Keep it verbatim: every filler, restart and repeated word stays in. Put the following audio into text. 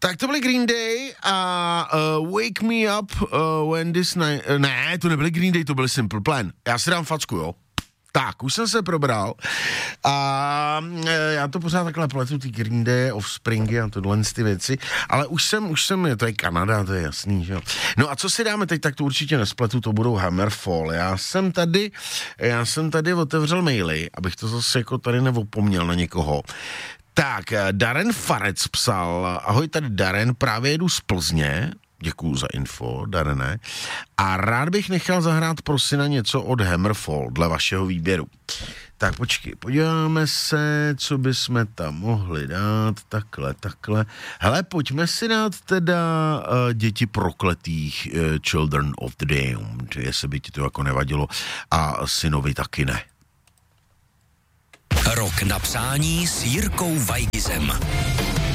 Tak to byly Green Day a uh, Wake Me Up uh, When This Night... Uh, ne, to nebyly Green Day, to byl Simple Plan. Já si dám facku, jo. Tak, už jsem se probral a e, já to pořád takhle pletu, ty Green Day, Offspringy a tohle ty věci, ale už jsem, už jsem, to je Kanada, to je jasný, že jo. No a co si dáme teď, tak to určitě nespletu, to budou Hammerfall. Já jsem tady, já jsem tady otevřel maily, abych to zase jako tady neopomněl na někoho. Tak, Darren Farec psal, ahoj, tady Darren, právě jedu z Plzně, děkuju za info, Darene, a rád bych nechal zahrát pro syna něco od Hammerfall, dle vašeho výběru. Tak počkej, podíváme se, co bychom tam mohli dát, takhle, takhle. Hele, pojďme si dát teda uh, Děti prokletých, uh, Children of the Damned, jestli by ti to jako nevadilo, a synovi taky ne. Rok na přání s Jirkou Weigizem.